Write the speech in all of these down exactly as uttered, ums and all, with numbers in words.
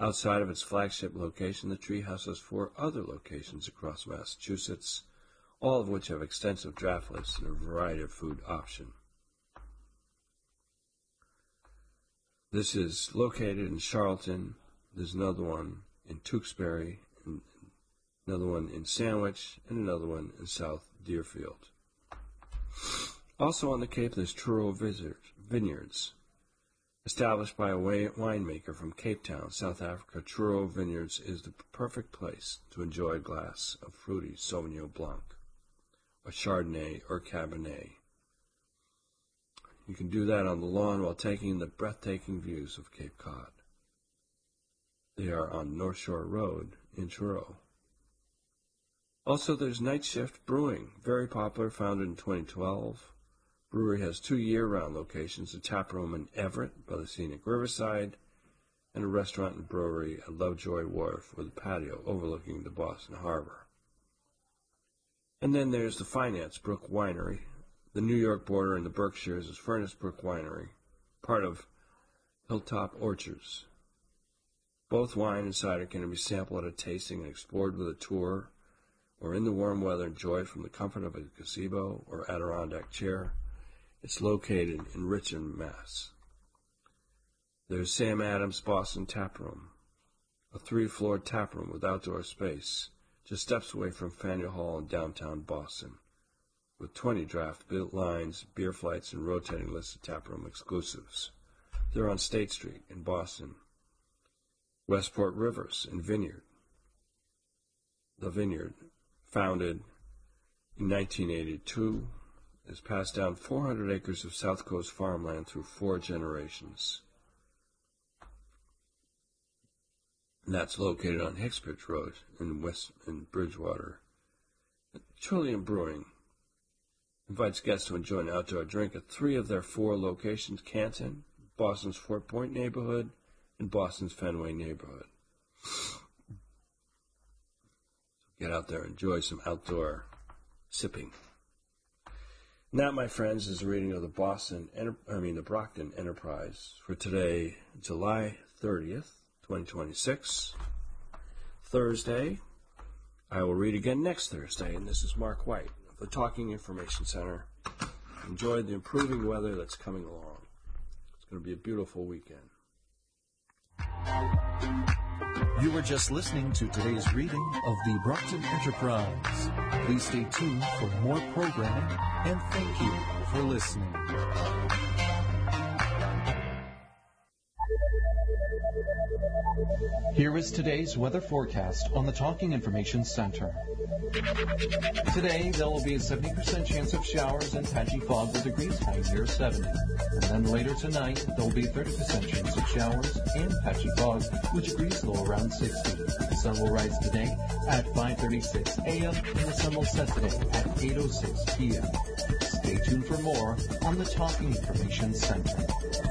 Outside of its flagship location, the Treehouse has four other locations across Massachusetts, all of which have extensive draft lists and a variety of food options. This is located in Charlton. There's another one in Tewksbury, and another one in Sandwich, and another one in South Deerfield. Also on the Cape, there's Truro Vineyards. Established by a winemaker from Cape Town, South Africa, Truro Vineyards is the perfect place to enjoy a glass of fruity Sauvignon Blanc, or Chardonnay, or Cabernet. You can do that on the lawn while taking in the breathtaking views of Cape Cod. They are on North Shore Road in Truro. Also, there's Night Shift Brewing, very popular, founded in twenty twelve. Brewery has two year-round locations, a tap room in Everett by the scenic Riverside, and a restaurant and brewery at Lovejoy Wharf with a patio overlooking the Boston Harbor. And then there's the Finance Brook Winery. The New York border in the Berkshires is Furnace Brook Winery, part of Hilltop Orchards. Both wine and cider can be sampled at a tasting and explored with a tour, or in the warm weather enjoyed from the comfort of a gazebo or Adirondack chair. It's located in Richmond, Mass. There's Sam Adams Boston Tap Room, a three-floor tap room with outdoor space, just steps away from Faneuil Hall in downtown Boston, with twenty draft built lines, beer flights, and rotating lists of taproom exclusives. They're on State Street in Boston. Westport Rivers in Vineyard. The Vineyard, founded in nineteen eighty-two, has passed down four hundred acres of South Coast farmland through four generations. And that's located on Hicksbridge Road in West in Bridgewater. Trillium Brewing invites guests to enjoy an outdoor drink at three of their four locations: Canton, Boston's Fort Point neighborhood, and Boston's Fenway neighborhood. So get out there and enjoy some outdoor sipping. And that, my friends, is a reading of the Boston, I mean the Brockton Enterprise for today, July thirtieth, twenty twenty-six, Thursday. I will read again next Thursday, and this is Mark White of the Talking Information Center. Enjoy the improving weather that's coming along. It's going to be a beautiful weekend. You were just listening to today's reading of the Brockton Enterprise. Please stay tuned for more programming, and thank you for listening. Here is today's weather forecast on the Talking Information Center. Today, there will be a seventy percent chance of showers and patchy fog with degrees high near seventy. And then later tonight, there will be a thirty percent chance of showers and patchy fog with degrees low around sixty. The sun will rise today at five thirty-six a.m. and the sun will set today at eight oh six p.m. Stay tuned for more on the Talking Information Center.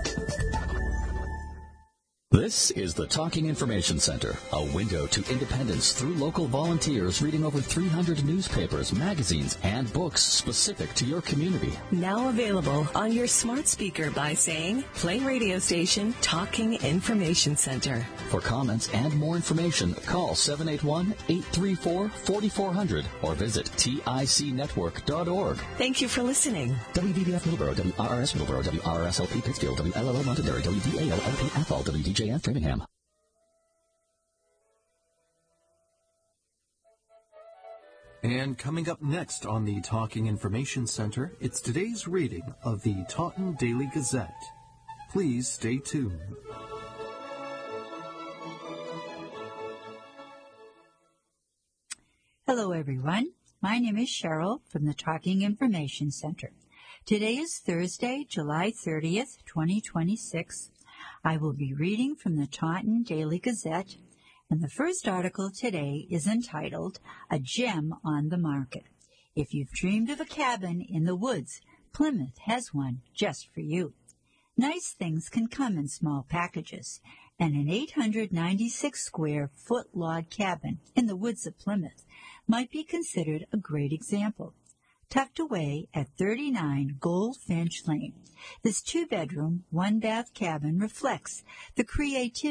This is the Talking Information Center, a window to independence through local volunteers reading over three hundred newspapers, magazines, and books specific to your community. Now available on your smart speaker by saying, play radio station Talking Information Center. For comments and more information, call seven eight one, eight three four, four four zero zero or visit tic network dot org. Thank you for listening. W B B F Middleborough, W R R S Middleborough, W R R S L P Pittsfield, W L L O Londonderry, W D A L L P Athol, W D J F Framingham. And coming up next on the Talking Information Center, it's today's reading of the Taunton Daily Gazette. Please stay tuned. Hello, everyone. My name is Cheryl from the Talking Information Center. Today is Thursday, July thirtieth, twenty twenty-six. I will be reading from the Taunton Daily Gazette, and the first article today is entitled, A Gem on the Market. If you've dreamed of a cabin in the woods, Plymouth has one just for you. Nice things can come in small packages, and an eight hundred ninety-six square foot log cabin in the woods of Plymouth might be considered a great example. Tucked away at thirty-nine Goldfinch Lane, this two-bedroom, one-bath cabin reflects the creativity